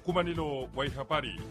mkumanilo wa habari.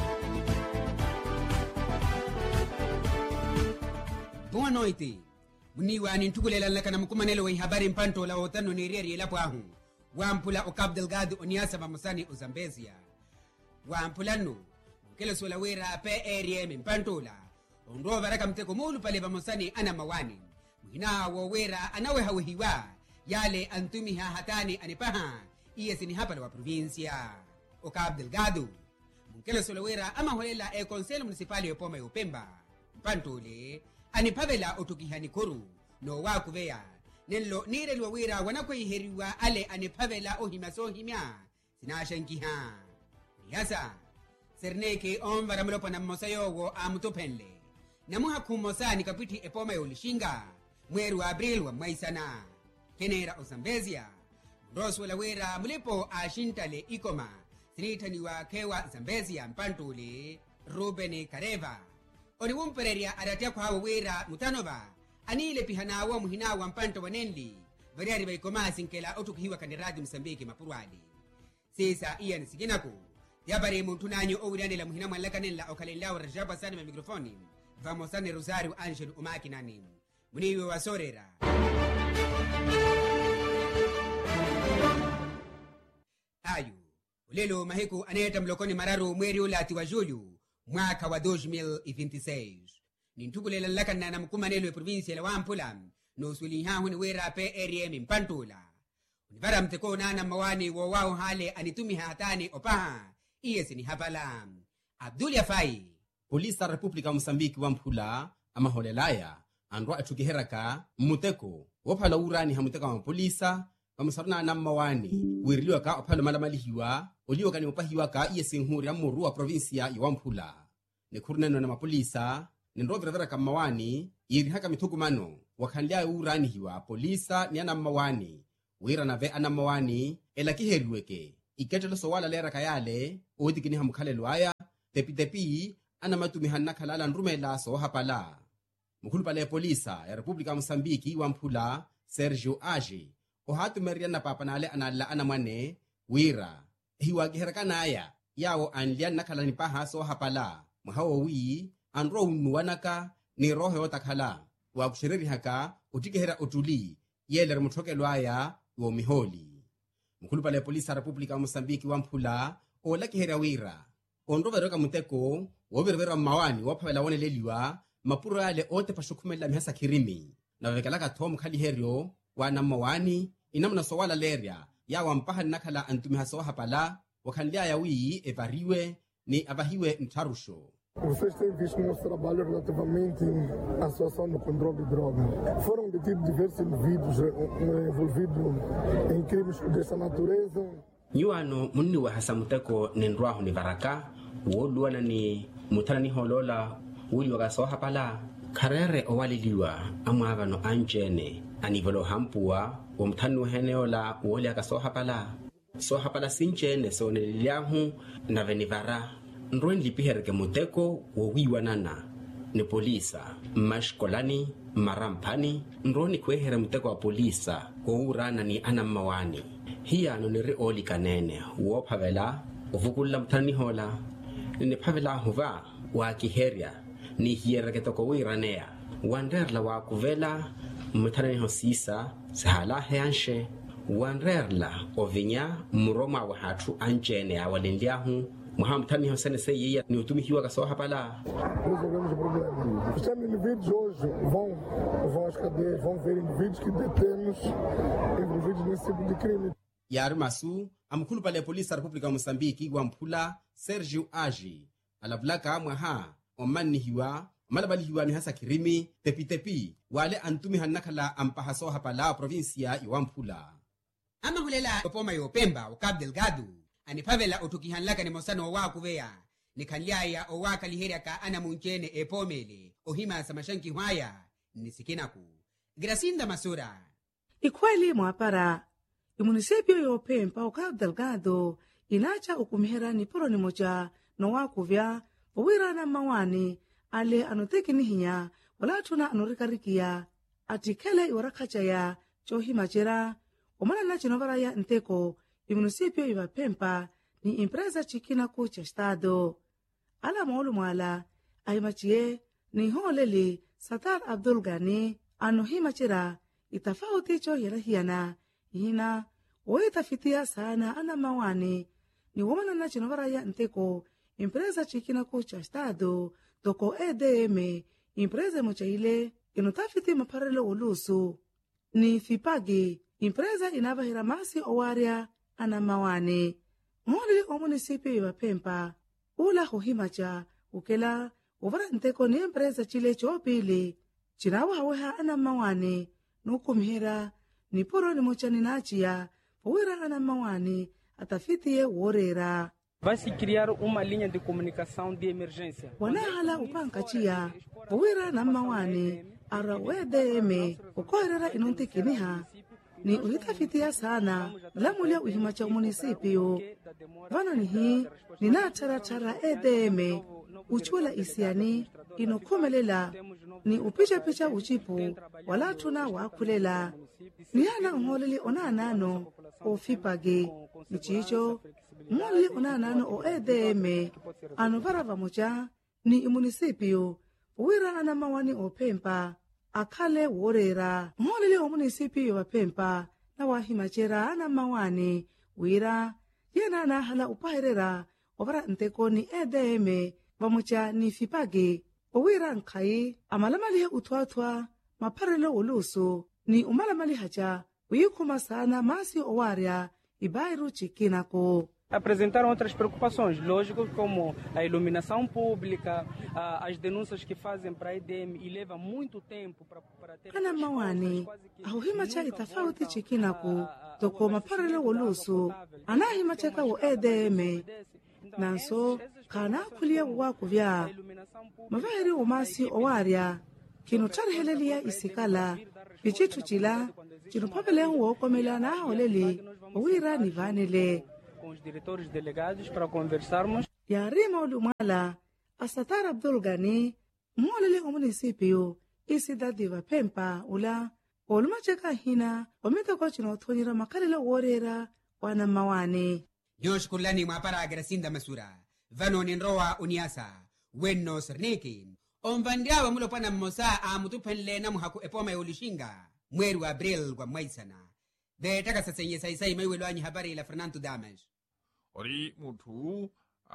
Boa noite. Muniwa nintukulela laka na mkumanilo wa habari mpanto la otano ni rieri elapo ahu. Wampula o Cabo Delgado oniasa mamusani o Zambezia. Wampulano mkelo sola wera PRM mpantola. Ondro varaka mteko mulu pale mamusani ana mawani. Mhina wa wera anawe hawihiwa. Yale antumiha hatani anipaha. Iye ni hapa wa provincia o Cabo Delgado. Mkelo sola wera ama holela e Conselho Municipal ya Poma ya Pemba. Mpantole anipavela otukihani koru no wakuvea. Nelo nire lwawira wanakwiheriwa ale anipavela ohimasohimya sinashankiha. Yasa serneke omvara mlopa na mmosayogo amutopenle. Namuha kumosa ni kapiti epoma yolishinga. Mweru Abril wa maisana. Kenera o Zambezia. Rosu la wera mlipo ashintale ikoma. Sinitani wa kewa Zambezia mpantule Ruben Kareva. Oniwumpereria aratia kwa hawa wera mutanova. Anile pihanawa muhinawa mpanto wanenli. Variari wa ikoma sinkela otukihiwa kaniradi Msambiki mapurwali. Sisa iya nisiginaku. Yabari muntunanyo owirane la muhina mwalakanela okalenlawa rajaba sana ma mikrofoni. Vamosane Rosario Angel umakinani. Muniwe wa sorera. Ayu. Ulelo mahiku anayeta mlokoni mararu mweri ulati wa Julio. Mwaka wa 2026. Nintukulela lakana na mkumanelo ya provinsia la Wampula. No sulihahu ni wera PRM mpantula. Univara mteko nana mawani wawao hale anitumiha hatani opaha. Iye ni hapala. Abdul Yafai. Polisa Republika Mosambiki Wampula ama holelaya. Andwa atukiheraka muteko. Wapala urani hamuteka wa polisa. Pamusaruna na mawani. Wiriliwa ka opalo malamalihiwa. Oliwa ka ni upahiwa ka iye singhuri amuru wa provinsia ya Wampula. Nikuruneno na mapolisa. Nindrovira ka mawani. Irihaka mitukumano. Wakanlia urani hiwa. Polisa ni ana mawani. Wira na ve ana mawani. Elakiheruweke. Iketelo sowala lera kayale. Odikini hamukale luaya. Tepi ana matumihanna kalala nrumela so hapala. Mukulu pale polisa ya Republika Mosambiki Wampula Sergio Age. Ohatu meriana papanale anala anamane wira. Hiwa giherekanaya yao anlian nakalani paha so hapala. Mhawo wi anro unuwanaka ni roho yotakhala. Wa kushiriri haka utikehera utuli yeler mutoke luaya wo miholi. Mukulu pale polisa Republika Mosambiki Wampula ola kihera wira. Ondroveroka muteko wovirvera mawani wapavela wone leliwa mapuro yale ote pashukumela mihasa kirimi. Na vekalaka tomu khali herio wana mawani inamna sowala leria ya wampaha nakala antumiha soha hapala wakanlia ya wii evariwe ni abahiwe mtarusho. Vocês têm visto nosso trabalho relativamente à situação do controle de droga. Foram detidos diversos indivíduos envolvidos em crimes dessa natureza. Yuano munni wa hasa muteko nendruahu ni varaka woluwana ni mutanani holola wuli waga soha pala karere owaliliwa amwavano anjene anivolo hampua wa mutanu heneola woli aga soha pala sinjene soneliliahu na venivara nruen lipihereke muteko wowiwanana ni polisa mashkolani marampani nroni kwehere muteko wa polisa wourana ni anamawani hiya noniri oli kanene wophavela uvukula mutani hola ni phavela huva wa kiheria ni hiereketoko wiranea wanderla wa kuvela mutani hosisa sahala heanshe wanderla ovinya muroma wa hatu anjene awalindiahu Muhamtani hosene se yeye ni utumihiwa ka soha pala. Resolvemos o problema. Os indivíduos hoje vão às cadeias, vão ver indivíduos que detemos envolvidos nesse tipo de crime. Yarimasu amkulu pale polisi Republika Mosambiki Wampula Sergio Age alablaka mwaha omanihiwa malabalihiwa ni hasa kirimi tepi wale antumi hanakala ampaha soha pala provinsia ya Wampula. Ama hulela opoma ya Pemba o Cabo Delgado. Anipavela utukihanlaka ni mosano wa kuvea. Ni kanliaya o waka liheria ka ana munchene epomele. Ohima samashanki hwaya. Nisikinaku. Gracinda Masura. Ikweli mwapara. Imunisipio ya Pemba o Cabo Delgado. Inacha ukumihera ni poro ni moja no wa kuvea. Powira na mawani. Ale anoteki nihinya. Wala tuna anurikarikia. Atikele iwarakachaya. Chohi majera. Omana na chinovara ya nteko. Imunisipio ya Pemba ni empresa chikina ku cha estado ala maulu mwala aimachie ni holeli Satar Abdul Gani ano himachira itafauti cho yelahiana hina oitafitia sana ana mawani ni womana na chinovaraya nteko empresa chikina ku cha estado toko EDM empresa mochaile inotafiti maparelo ulusu ni fipagi empresa inavahira masi owaria ana mawani ngoli o municipio wa Pempa ula hohimacha ukela uvara nteko ni empresa chile chopili chinawa haweha ana mawani nukumhira ni poro ni mochani nachia powira ana mawani atafitie worera. Vai se criar uma linha de comunicação de emergência. Wanahala upankachia powira na mawani ara WDM ukoherera inontikiniha ni uhitafitia sana lamulia uhimacha munisipio vano ni hii nina chara EDM uchula isiani inokomelela ni upicha uchipu wala tuna wakulela ni hana ngolili onanano o fipage ni chicho ngolili onanano o EDM anovara vamocha ni munisipio uwira ana mawani o Pempa akale worera ngolili o munisipio wa Pempa na wahimachera ana mawani wira yena na hala upaherera ovara nteko ni EDM vamucha ni fipage owira nkai amalamali utwatwa maparelo ulusu ni umalamali hacha uyikuma sana masi owaria ibairu chikinako. Apresentaram outras preocupações, lógico, como a iluminação pública, as denúncias que fazem para a EDM e leva muito tempo para ter... Ana mawani, ahuhimacha itafauti chikinako, toko maparelo ulusu, anahimacha ka o EDM, nanso, kana kulia wakuvya, mavahiri umasi owaria, kino charhelelia isikala, pichitu chila, kino papele uokomela na oleli, uwira nivanele. Com os diretores delegados para conversarmos. Yarima olumala, a Satar Abdul Gani, mwalele o municipio, isidadi wa Pempa ula, olumacheka hina, omita kwa chino thonira makarela worera, wana mawani. Nyosh kulani mwapara agresinda masura, vano ninroa uniasa, wenno sernikin, omvandiawa mulopana mmosa amutupenle na muhaku epoma yulishinga, mweru Abril wa mwaisana. De taka sasenye saisai maiwelwanyi habari la Fernando Damas. Ori mutu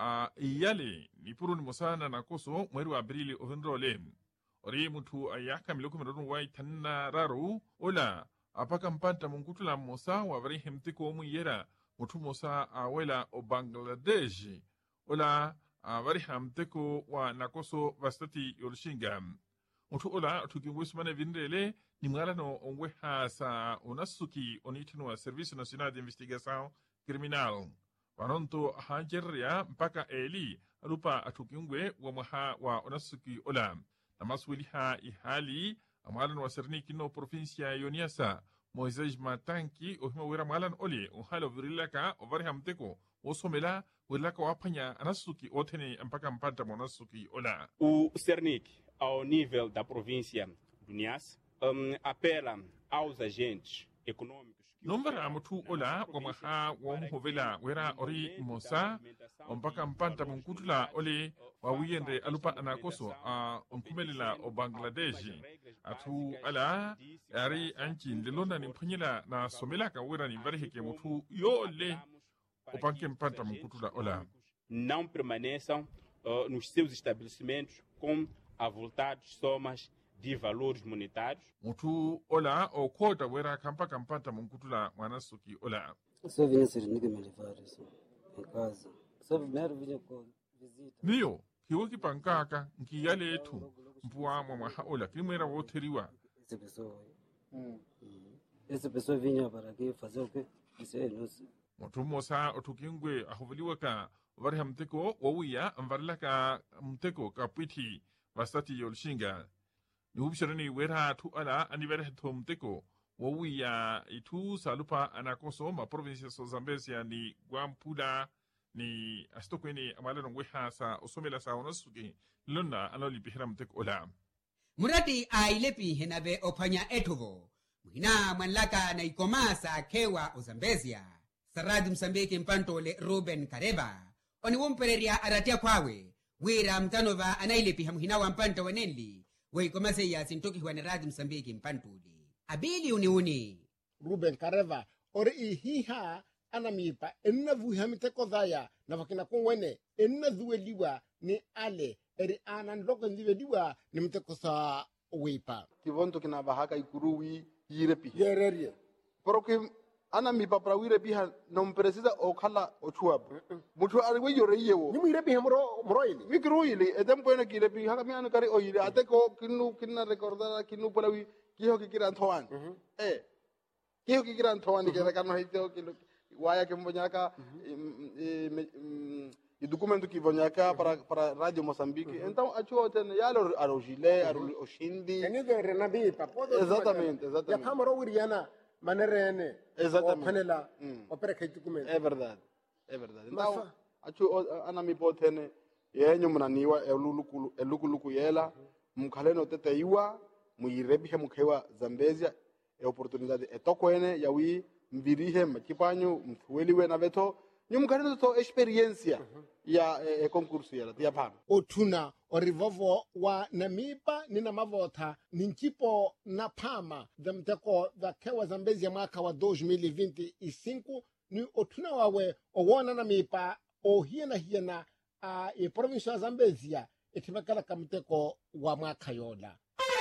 iyale ni puru ni mosana na koso mweru Abrili ovendrole. Ori mutu ayaka miloku meronu wai tanna raru ola apaka mpanta mungutula mosa wavari hemtiko omu yera mutu mosa awela o Bangladesh ola avari hamtiko wa nakoso vastati yorshinga. Mutu ola tukimwismane vindele ni mngala no ongweha sa unasuki onitinu wa Serviço Nacional de Investigação Criminal. Waronto hajeria mpaka eli alupa atukingwe wa maha wa unasuki ola. Namaswiliha ihali amalan wa Serniki no provincia Yoniasa. Moisés Matanki ohima wera malan oli ohalo virilaka ovari hamteko osomela wirilaka wapanya anasuki otene mpaka mpanta monasuki ola. O Cernic, ao nível da província do Niassa, apela aos agentes econômicos. Nombara mutu ola wamaha wamuhovela wera ori mosa mpaka mpanta mkutula ole wawiyende alupa anakoso onkumelela o Bangladesh atu ala ari anchi ndelonda ni mpanyela na somelaka wera ni variheke mutu yole opanke mpanta mkutula ola não permaneçam nos seus estabelecimentos com avultados somas de valores monetários. Mutu ola o kota wera kampaka mpanta mkutula mwanasuki ola. Só vinha ser nigga me levar isso em casa. Só primeiro vinha com visita. Niyo, kiwaki pankaka nkiyale yetu mpuwa mwa ola kimera woteriwa. Essa pessoa vinha para aqui fazer o quê? Isso é nosso. Mutu mosa otukingwe ahuvaliwa ka vari hamteko wawiya mvarlaka mteko kapiti vastati yolshinga. Nihubishirani wera tu ala anivere mteko wawiya itu salupa anakoso ma provincia so Zambezia ni Guampula ni astokweni amalano weha sa osomela sa onasuki lonna anoli bihira mteko ola. Murati ailepi henabe opanya etuvo. Mwina manlaka na ikomasa kewa o Zambezia. saradi msambiki mpantole Ruben Kareba oni wumpereria aratia kwawe wira mtanova anailepi hamuhinawa mpanta wanenli weikomase ya sintoki huwa radi msambiki mpantuli abili uniuni Ruben Kareva ore ihiha anamipa enna vuha miteko dhaya na vakina kongwene enna dhueliwa ni ale eri anan loko ndiweliwa ni miteko sa weipa kivonto kina bahaka ikuruwi yirepi yererie porque anamipa para wirepi ha no precisa okhala ochua mutu ariwe yore yewo ni wirepi mro ili mikruili edem poena kirepi haka mi anukari oyire ateko kinna recordar kinu polawi kiho kikiran thoan kiho kikiran thoan kera kano hiteo kilo waya que mbonyaka e documento que vonhaka para Radio Moçambique. Então acho que tem yalo arojile aroshindi enido renabi papodo exatamente ya kamaro wiriana manerene exatamente panela opera que documento é verdade então acho ana mi potene yenyo mnaniwa elukuluku yela mkhaleno teteiwa muyirebihe mukhewa Zambezia e oportunidade etokwene yawi mvirihe makipanyo mthueliwe na veto nyumkarino to experiência ya concurso yela ya phana otuna orivovo wa namipa nina mavotha ninchipo na phama zamteko vakhewa Zambezia mwaka wa 2025 ni otuna wawe owona namipa hiena e province ya Zambezia ethibakala kamteko wa mwaka yola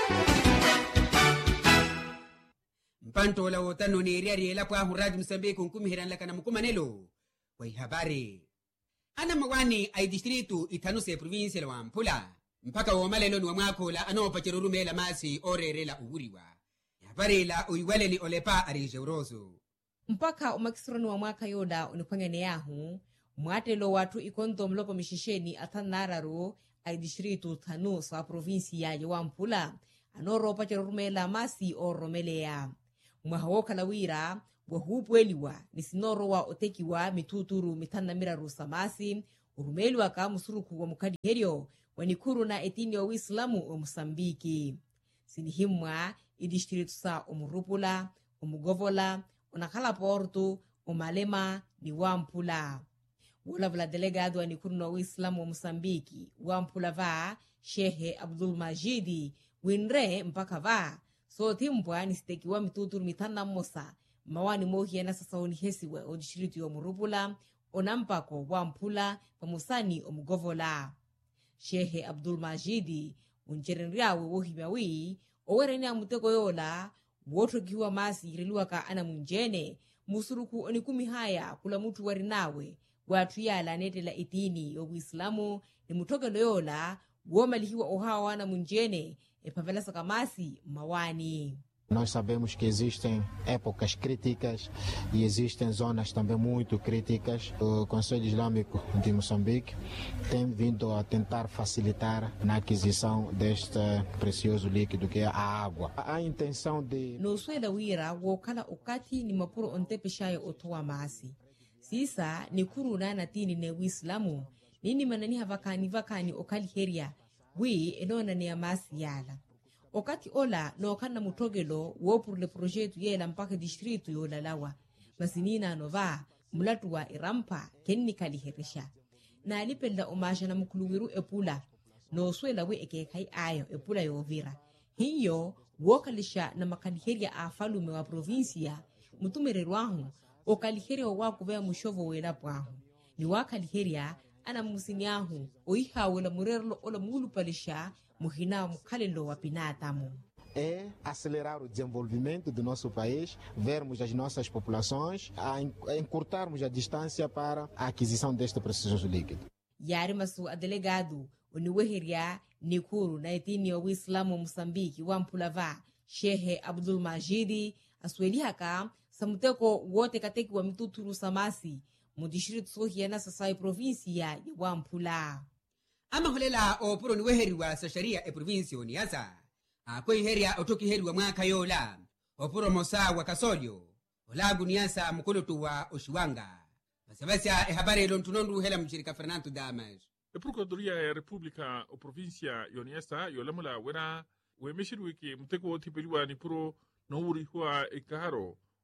mpantola wotano ni riariela kwa huradi msambiki nkumihiranla kana mukumanelo kwa habari ana mawani ai distritu itanuse province la Wampula mpaka womalelo ni wamwakola anopachirurumela masi orerela uhuriwa habari la uiwaleli olepa arijeurozo mpaka umakisironi wa mwaka yoda unikwangene yahu mwatelo watu ikonto mlopo mishisheni atanararo ai distritu tanus wa province ya Wampula anoropa chirurumela masi oromelea mwahawoka lawira wahupweliwa nisinorowa otekiwa mituturu mitandamiraru samasi urumeliwa ka musuruku wa mukadi herio wanikuru na etini wa Uislamu wa Mosambiki sinihimwa idistritu sa omurupula omugovola onakala porto omalema ni Wampula wala delegado wanikuru na Uislamu wa Mosambiki Wampula va Shehe Abdul Majidi winre mpaka va so timbwa nisitekiwa mituturu mitanda mosa mawani mohiena sasa onihesiwe odistritu ya Murupula onampako Wampula pamusani omugovola Shehe Abdul Majidi unjerenriawe wohimiawi owereni amuteko yola wotokiwa masi iriluwa ka ana munjene musuruku onikumi haya kula mutu warinawe watu yala netela itini ya Uislamu ni mutokelo yola womalihiwa ohawa ana munjene epavela sakamasi mawani. Nós sabemos que existem épocas críticas e existem zonas também muito críticas. O Conselho Islâmico de Moçambique tem vindo a tentar facilitar na aquisição deste precioso líquido que é a água. A intenção de... No suela wira wokala okati ni mapuro ontepeshayo otoa masi. Sisa ni kuru na tini ne Uislamu nini manani havakani okali heria wi enona ni amasi yala. Okati ola no kana mutogelo wopurle projetu yela mpaka distritu yolalawa masinina nova mulatu wa irampa kenni kaliherisha na alipenda omasha na mukuluwiru epula no swela we ekekai ayo epula yovira hiyo wokalisha na makaliheria afalume wa provinsia mutumererwahu okaliheria wakuvea mushovo wela pwahu ni wakaliheria ana musiniahu oihawela murerlo ola mulupalisha muhina mukhalelo wa pinatamu. É acelerar o desenvolvimento do nosso país, vermos as nossas populações, a encurtarmos a distância para a aquisição deste precioso líquido. Yari masu a delegado uniweheria nikuru na etini wa Uislamu Mosambiki Wampula va Shehe Abdul Majidi aswelihaka samuteko wote kateki wa mituturu samasi mudistritu sohiena sasai provinsia ya Wampula. ama holela opuro ni weheriwa sa sharia e provincio ni asa akoi heria otoki heriwa mwaka yola opuro mosa wa kasolyo olagu ni asa mukolotu wa oshiwanga basabasa e habari lontunondu hela mshirika Fernando Damas e procuradoria ya República o provincia yoniasa yolamula wena wemeshirwiki mteko tipeliwa ni puro no uri huwa ekaro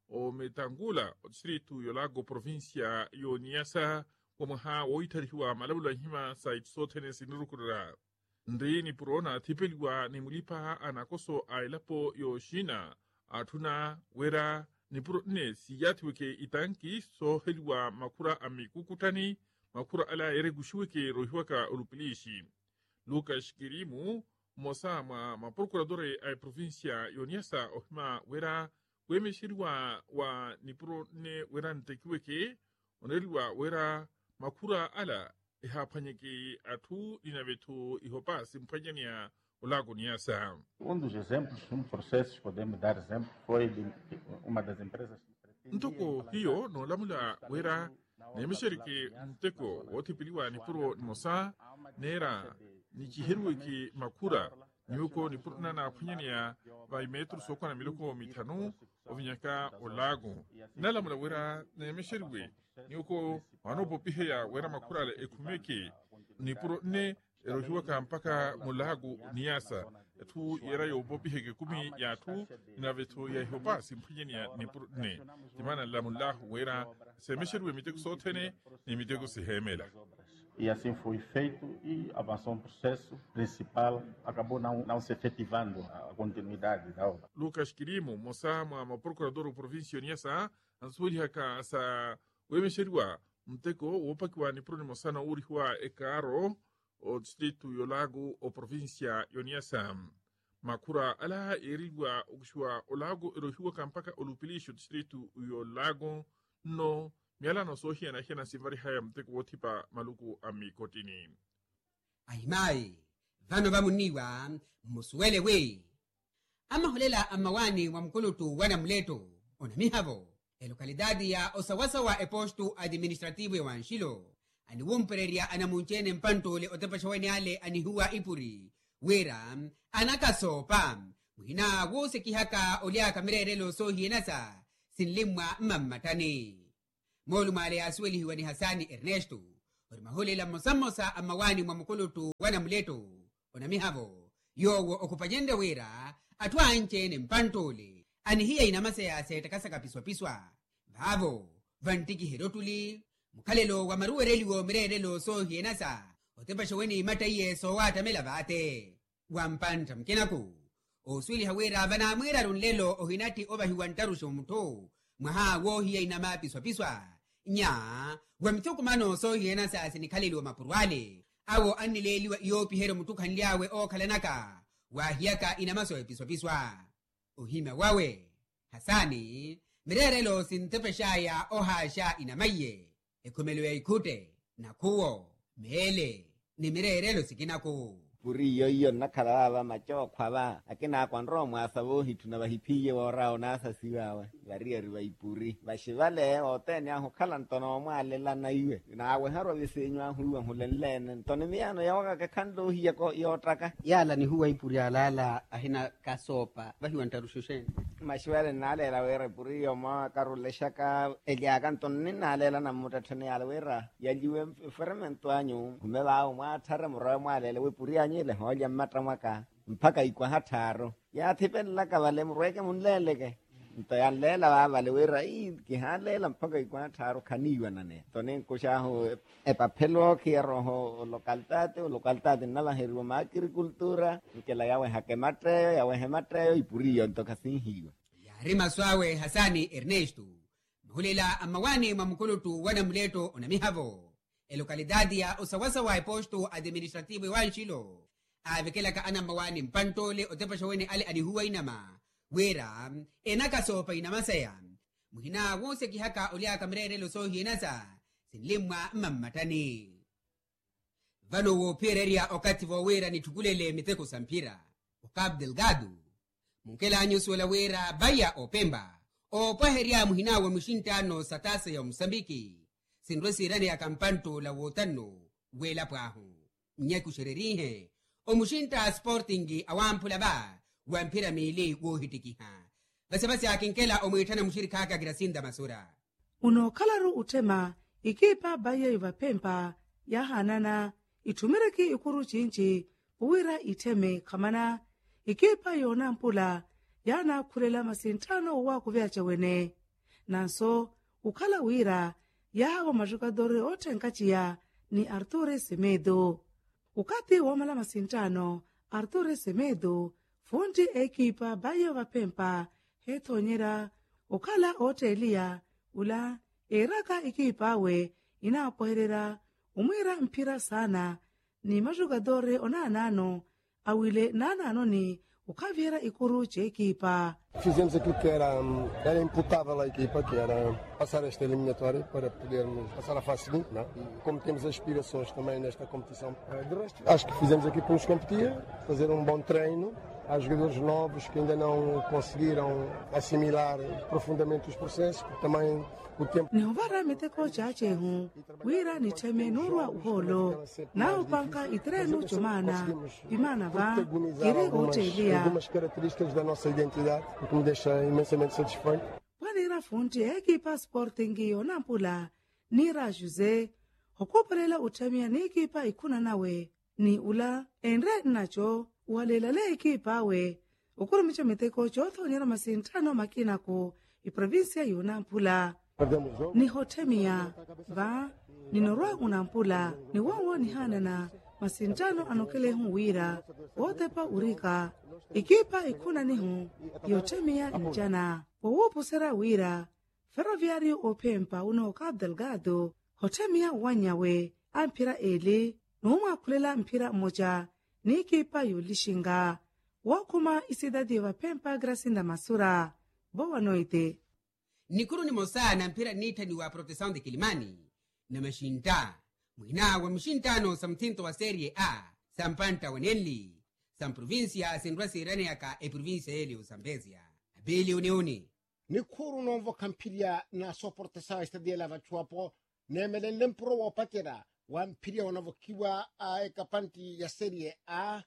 o Metangula o distrito yo Lago provincia yo Niassa como ha oitariwa malabula hima sait sotene sinurukura ndrini purona tipeliwa ni mulipa anakoso ailapo yo Shina atuna wera ni purone siyatiweke itanki so heliwa makura amikukutani makura ala eregushiweke rohiwaka ulupilishi Lucas Kirimu mosa ma procuradore ai provincia yo Niassa ohima wera wemeshiriwa wa nipurone wera ntekiweke oneliwa wera makura ala ihapanyeke atu inavetu ihopa simpanyania o Lago Niassa. Dos exemplos, processos, podemos dar exemplo, foi de uma das empresas. Ntoko hiyo no lamula wera nemeshiriki mteko wotipiliwa nipuro mosa nera nichihiruweki makura niuko nipurna na panyania vai metro sokona miloko mitanu ovinyaka o Lago. Nalamula wera nemeshiriwe niuko wanopo piheya wera makura le ekumeke nipuro ne erohiwaka mpaka mu Lago Niassa tu yera yo bopi hege kumi ya tu inaveto ya hopa simpanyania nipuro ne timana lamulahu wera semeshiriwe miteko sotene ni miteko sihemela. E assim foi feito e avançou um processo principal, acabou não se efetivando a continuidade da obra. Lucas Kirimu, mosa ma procurador provincia Niassa, ansuli haka sa wemeshiriwa mteko wopakiwa ni proni mosa na urihiwa ekaro o distrito yo Lago o provincia yo Niassa. Makura ala eriwa ukishwa o Lago erohiwa kampaka olupilisho distrito yo Lago no miala no so hiena sivari haya mteko wotipa maluku amikotini. Ahimai, vano vamuniwa, musuele we. Ama holela amawani wa mkulutu wana mleto, onamihavo. E lokalidadi ya osawasawa epostu administrativo wa Nshilo. Ani wumpereria anamunchene mpanto le otepashaweni ale anihuwa ipuri. Wera, anakasopa. Muhina wose kihaka olia kamererelo so hienasa. Sinlimwa mammatani. Molu male asweli hiwani Hasani Ernesto. Orimaholela mosamosa amawani wa mkulutu wana mleto. Onamihavo. Yowo okupajende wera. Atua anchene mpantole. Anihia inamase ya setakasa kapiswa. Bavo. Vantiki herotuli. Mukalelo wa maruereli wo mirerelo so hienasa. Otepashaweni mataiye so watamela vate. Wampanta mkenaku. Oswili hawera vana mwera runlelo ohinati oba hiwantarusho mto. Mwaha wo hiya inamapiswa. Nya, wamituku mano so hienasa asinikali wa mapuruale. Awo anileli wa iopi hero mutuku hanliawe o kalanaka. Wahiyaka inamaso episwa. Ohime wawe. Hasani, mirerelo sintepeshaya ohasha inamaye. Ekumelwe ikute, nakuo, mele, ni mirerelo sikinako. Puri yo nakalala macho kwaba akina kwanro mwasabu hituna bahipiye warao nasa siwawe baria riba ipuri bashivale otenya hokala ntono mwalela na iwe nawe haro bisenywa huwa hulenlen ntone miano yawaga kakando hiya ko yotaka yala ni huwa ipuri alala ahina kasopa bahiwa ntarushushen mashwale nalela wera puri yo ma karuleshaka elyaga ntone nalela na mutatene alwera yajiwe fermento anyu kumela mwa thara mura mwalela we puri nyele hoja matamaka mpaka ikwa hataro ya thipela ka vale mreke munleleke ntayalela va vale wera ki halela mpaka ikwa hataro khaniwa nane tone kusha ho epapelo kiero ho localtate nala heriwa ma agricultura kela yawe hakematre yawe hematre ipuriyo ntokasihiwa yarima swawe Hasani Ernesto muhulela amawani mamkulutu wana mleto onamihavo elokalidadi ya osawasa wa posto administrativo wa Nshilo avikela ka anamawani mpantole otepashaweni ale anihuwa inama wera enakasopa inamasaya muhina wose kihaka olia kamrerelo so hienasa sinlimwa mammatani vano wo pereria okativo wera nitukulele miteko sampira Cabo Delgado munkela anyusuela wera baya opemba opaheria muhina wa mushintano satasa ya Msambiki sinrosirane ya kampanto la wotano wela pwahu nyaku shererihe omushinta sportingi awampula ba wampira mili wohitikiha basi akinkela omwitana mushirika haka Gracinda Masura uno kalaru utema ikipa baye ivapempa ya hanana itumireki ikuru chinchi uwira iteme kamana ikipa yona mpula yana kulela masintano wa kuvyacha wene nanso ukhala wira yahawa majogadore othenkaciya ni Arturo Semedo. Ukati womala masintano Arturo Semedo fundi ekipa Bayo Vapempa hethonyera ukhala oteliya ula eraka ekipa we inapoherera umwira mpira sana ni majogadore onanano awile nanano ni ukavyera ikuru cha ekipa. Fizemos aquilo que era imputável à equipa, que era passar esta eliminatória para podermos passar à fase seguinte, não? E como temos aspirações também nesta competição, de resto, acho que fizemos aquilo que nos competia, fazer um bom treino. Há jogadores novos que ainda não conseguiram assimilar profundamente os processos, porque também o tempo... Nihuvara meteko chachehu, wira ni cheme nurwa uholo, na upanka itrenu chumana, imana va, kiri utelia. Algumas características da nossa identidade, o que me deixa imensamente satisfeito. Panira funti ekipa Sporting Onampula, Nira Jose, hokoparela utamia ni ekipa ikuna nawe, ni ula, enre nacho, uhalelale ekipa we, ukurumicha meteko chotho nyera masintano makinako, iprovinsia Onampula. Ni hotemia, va, ni norwa Onampula, ni wawa ni hanana, masintano anokele huwira, wotepa urika, ikipa ikuna nihu, yotemia njana, wawopu sera wira, Ferroviário Opempa uno Cabo Delgado, hotemia wanyawe, ampira ele, numa kulela mpira moja, ni ikipa yulishinga, wakuma isidadi wa Pempa Gracinda Masura, boa noite. Nikuru ni mosana mpira nita ni wa Proteção de Quilimani, na mashinta, mwina wa mshintano sa mtinto wa Serie A, sa mpanta wa Nenli, sa provincia sindwa sirane yaka e provincia ele Usambezia. Abeli uniuni. Nikuru novo kampiria na soportesa estadia lava chuapo, nemelen lempro wa patera, wa mpiria wanavokiwa a kapanti ya Serie A,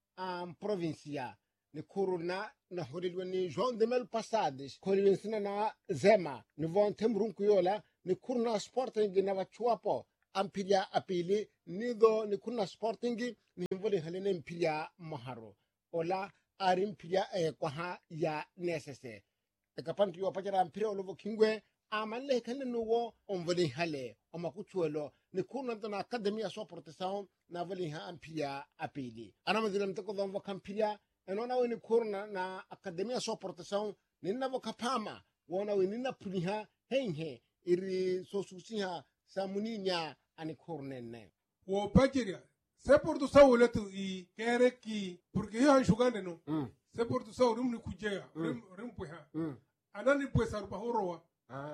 provincia. Nikuru na hodilwa ni João de Mel Passadas, koriwensina na Zema, ni von temrunku yola, Nikuru na Sporting na vachuapo, ampiria apili, nido Nikuru na Sporting, ni mvoli halene mpiria maharo. Ola arimpiria kwaha ya nesese. Kapanti yo pachara ampiria olovo kingwe, amale kane nuwo omvoli hale, omakuchuelo, Nikuru na Academia Soportesao, na voli ha ampiria apili. Anamazila mteko dhomvo kampiria, enona weni kurna na Academia Soportesao, nina vokapama, wana wenina puliha, henhe, iri sosusiha, samuninya, ani kurnene. Wo pakiria, se Portesao uletu i kereki, porque hiyo hanshugande no. Se Portesao rimni kujea, rimpuha. Anani pues arpahoroa.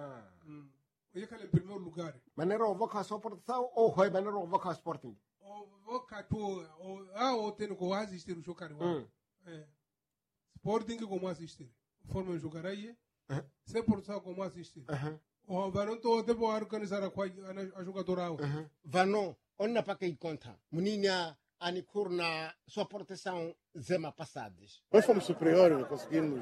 Yekale primeiro lugar. Manero voka Soportesao ou hoi manero voka Sporting? O voka tu, o teno ko assistir o jogari wa. Sporting como assistir. Forma de jogar aí. Se Portesao como assistir. O Vanon to debo organizar a jogadora. Vanon, onna pa que conta. Muninha anikurna Soportesao Zema Passadas. Nós fomos superiores, conseguimos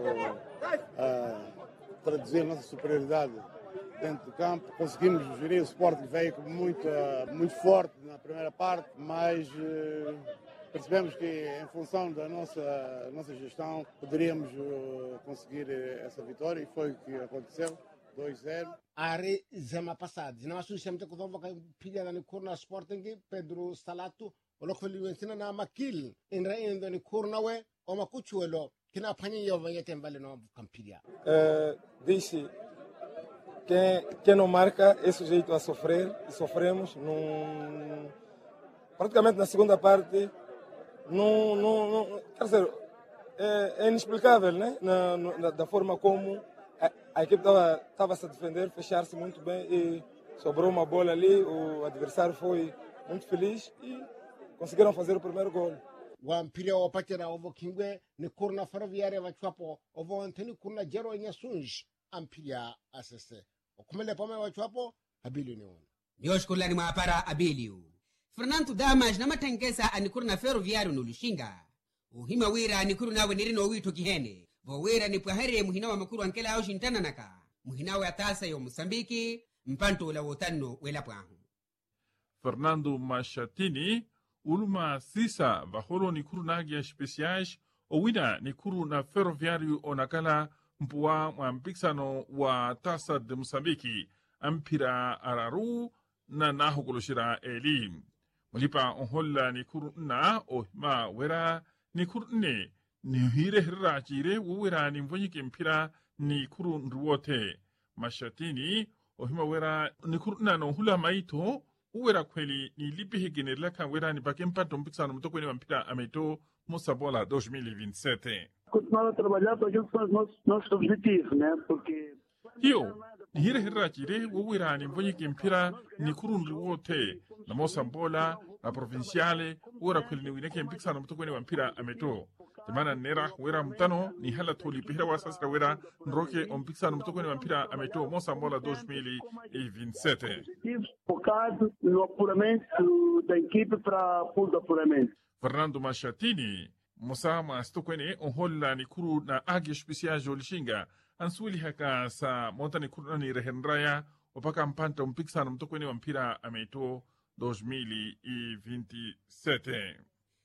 traduzir a nossa superioridade dentro do campo. Conseguimos gerir o Sport que veio muito forte na primeira parte, mas percebemos que em função da nossa gestão poderíamos conseguir essa vitória e foi o que aconteceu. 2-0. Are Zema Passadas. Não assusta muito quando vai pilhar no corner Sporting Pedro Salato. Olokoli wensina na makil inra indo ni kurnawe o makuchuelo kina panyi yo vayete mbale no kampiria. Disse quem não marca é sujeito a sofrer e sofremos praticamente na segunda parte quer dizer é inexplicável, né? Da forma como a equipe estava se a defender, fechar-se muito bem e sobrou uma bola ali, o adversário foi muito feliz e conseguiram fazer o primeiro gol. Wa mpira wa patera ovo kingwe ni kurna Ferroviária wa chwapo ovo anteni kurna jero nya sunj ampira asese. Okumele pome wa chwapo Abilio ni wona. Yoshkulani mwapara Abilio. Fernando Damas na matengesa anikurna Ferroviário no Lushinga. Uhima wira anikuru nawe nirino wito kihene. Vowira ni pwahere muhina wa makuru ankela au shintana naka. Muhina wa tasa yo Mosambiki mpanto la wotano wela pwahu. Fernando Machatini uluma sisa vahoro ni kuru nagia especiais o wida ni kuru na Ferroviário onakala mpuwa mwa mpikisano wa Taça de Moçambique ampira araru na nahukulushira eli mulipa onholla ni kuruna ohima wera ni kurune ni hire hirra jire wera ni mvonyike mpira ni kuru nruwote mashatini ohima wera ni kuruna no hula maito uwera kweli ni lipi higenerla kan wera ni bakempanto mpikisano mtokweni wa mpira ameto Moçambola 2027. Continuar a trabalhar para aquilo que são os nossos objetivos, né? Porque hiyo ni hire hirra jire wera ni mvonyike mpira ni kuru nruwote na Moçambola na provinciale wera kweli ni wineke mpikisano mtokweni wa mpira ameto Temana nera wera mtano ni hala toli pihira wasasira wera nroke ompikisano mtokweni wa mpira ameto Moçambola 2027. Focado no apuramento da equipe para pool de apuramento. Fernando Machatini Moçama stokweni onholla ni kuru na agi especial jolishinga ansuli haka sa monta ni kuru ni rehenraya opaka mpanta ompikisano mtokweni wa mpira ameto 2027.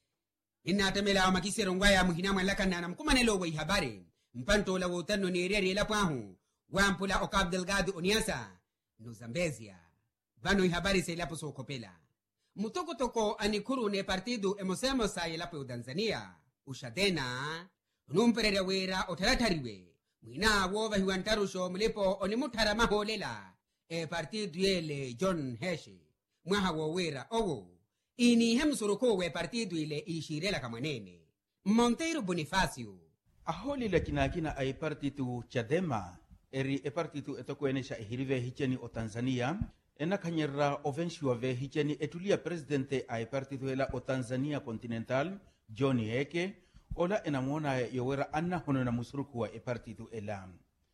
inatamela makisero ngwaya muhina mwalakana na mkumanelo wa habari mpanto la wotano ni riari la pwahu wampula Ocabo Delgado Oniasa no Zambezia vano habari se lapo sokopela mutokotoko anikuru ne partido emosemo sa yelapo Tanzania ushadena numperere wera otaratariwe mwina wo vahiwantarusho mlipo onimutara maholela partido yele John Heche mwaha wo wera owo ini hemsuruko we partido ile ishirela kamanene Monteiro Bonifacio aholi lakina ay partido Chadema eri partido etokwenesha hirive hicheni o Tanzania ena kanyerra ofensio ve hicheni etulia presidente ay partido ela o Tanzania Continental John Heche ola enamona yowera anna hono na musuruko wa partido ela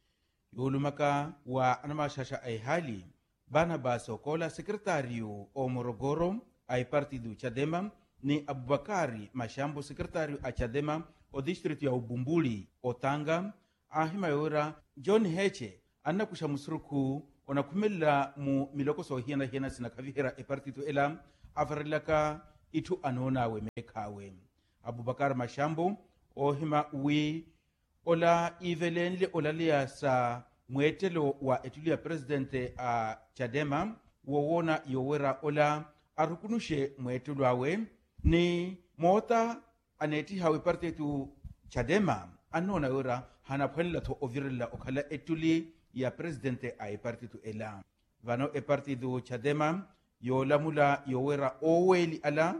yulumaka wa anamashasha ay hali bana basokola sekretario o Morogoro ay partido Chadema ni Abubakari Mashambo sekretario a Chadema o distrito ya Ubumbuli o Tanga ahima yora John Heche anna kusha musuruku ona kumela mu miloko so hiena sinakavihera e partido ela avarilaka itu anona we mekawe Abubakar Mashambo o hima wi ola ivelenle olalia sa mwetelo wa etulia presidente a Chadema wowona yowera ola arukunushe mwetelo awe ni mota aneti hawe partido Chadema anona yora hana phella to ovirilla okhala etuli ya presidente ay partido ela vano e partido Chadema yo lamula yowera oweli ala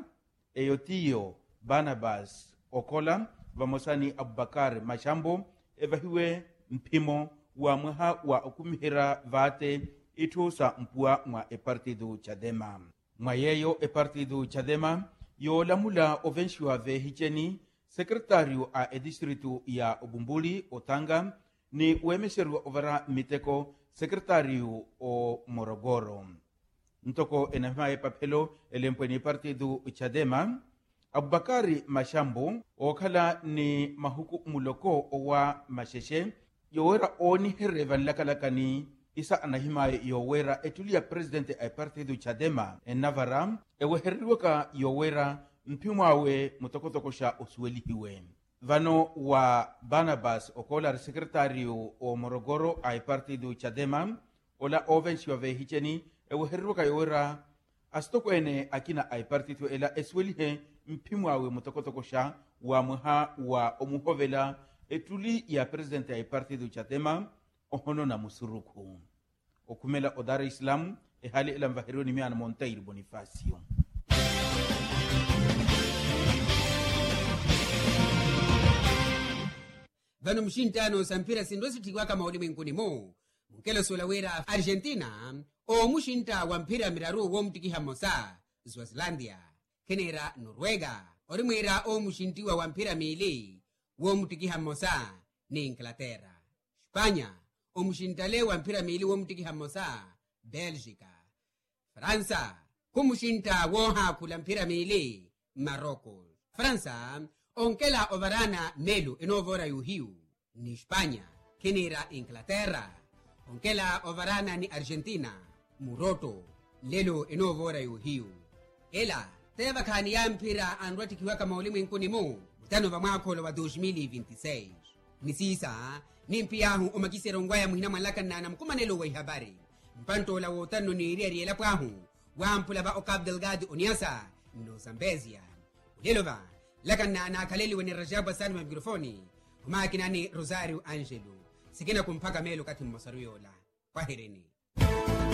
eyotiyo Barnabas Okola vamosani Abubakar Mashambo evahiwe mpimo wa mwaha wa okumihira vate itusa mpua mwa e partido Chadema mwayeyo e partido Chadema yo lamula ofensio ve hicheni sekretario a distrito ya Ubumbuli Otanga ni uemeseru overa miteko sekretario o Morogoro ntoko enamae papelo elempweni partido Chadema Abubakari Mashambo okala ni mahuku muloko owa masheshe yowera oni herevan lakalakani isa anahimaye yowera etulia presidente ay partido Chadema enavara ewe herriwaka yowera mpimwawe mutokotokosha oswelihiwe vano wa Barnabas Okola sekretario o Morogoro ay partido Chadema ola ovensio ve hicheni ewe herriwaka yowera astokwene akina ay partido ela eswelihe mpimwawe mutokotokosha wa mha wa omuhovela etuli ya presidente ay partido Chadema ohono na musuruku okumela odara Islam hali ila mvahironi miana Monteiro Bonifacio vano mshintano sampira sindosi tiwaka maulimi nkunimo mkelo solawera Argentina o mushinta wa mpira miraru wo mtikiha Mosa Swazilandia kenera Norwega orimwera o mushintiwa wa mpira mili wo mtikiha Mosa ni Inglaterra Spanya o mushintale wa mpira mili wo mtikiha Mosa Belgica Fransa kumushinta wo hakula mpira mili Maroko Fransa onkela ovarana melu enovora yuhiu ni Spanya kenera Inglaterra onkela ovarana ni Argentina muroto lelo enovora yuhiu ela teva kani ya mpira anrwati kiwaka maulimu nkuni mu mutano va mwakolo wa 2026 nisisa nimpiyahu omakisero ngwaya muhina mwalakana na mkumanelo wa habari mpanto la wotano ni rieri la pwahu wampula ba Cabo Delgado Oniasa no Zambezia ulelova lakana na kaleli wene Rajabu Hassan wa mikrofoni umakina ni Rosario Angelo sikina kumpaka melo kati mmasaruyola kwaherini.